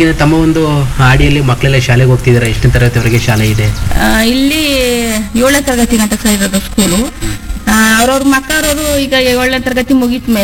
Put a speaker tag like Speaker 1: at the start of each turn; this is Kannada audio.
Speaker 1: ಹಾಗೆ ತಮ್ಮ ಒಂದು ಹಾಡಿಯಲ್ಲಿ ಮಕ್ಕಳೆಲ್ಲ ಶಾಲೆಗೆ ಹೋಗ್ತಿದ್ದಾರೆ, ಎಷ್ಟನೇ ತರಗತಿವರೆಗೆ ಶಾಲೆ ಇದೆ?
Speaker 2: ಇಲ್ಲಿ 7ನೇ ತರಗತಿ ಗಂಟ ಇರೋದು ಸ್ಕೂಲು. ಅವ್ರವ್ರ ಮಕ್ಕಳವರು ಈಗ 7ನೇ ತರಗತಿ ಮುಗಿದ್ಮೇಲೆ